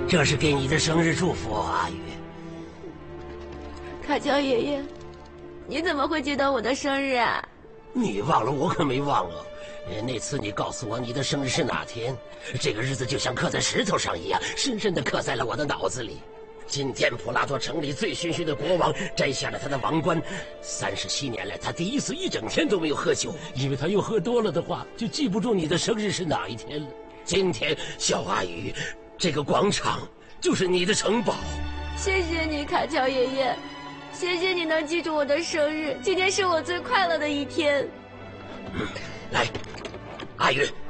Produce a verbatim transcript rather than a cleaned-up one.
这是给你的生日祝福，阿宇。 卡乔爷爷，你怎么会记得我的生日啊？ 你忘了，我可没忘啊。那次你告诉我你的生日是哪天，这个日子就像刻在石头上一样，深深地刻在了我的脑子里。今天普拉多城里醉醺醺的国王摘下了他的王冠，三十七年来他第一次一整天都没有喝酒，因为他又喝多了的话就记不住你的生日是哪一天了。今天，小阿宇，这个广场就是你的城堡。 谢谢你，卡乔爷爷，谢谢你能记住我的生日，今天是我最快乐的一天。 嗯，来，阿宇。